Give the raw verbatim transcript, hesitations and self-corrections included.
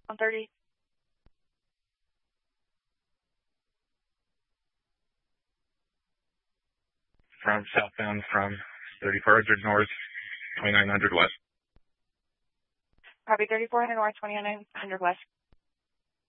one thirty. From southbound from thirty-four hundred north, twenty-nine hundred west. Copy thirty-four hundred north, twenty-nine hundred west.